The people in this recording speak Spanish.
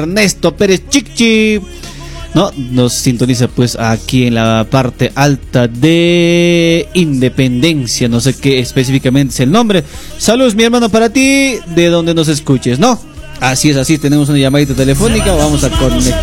Ernesto Pérez Chichi, ¿no? Nos sintoniza pues aquí en la parte alta de Independencia, no sé qué específicamente es el nombre. Saludos, mi hermano, para ti, de donde nos escuches, ¿no? Así es, así tenemos una llamadita telefónica, vamos a conectar.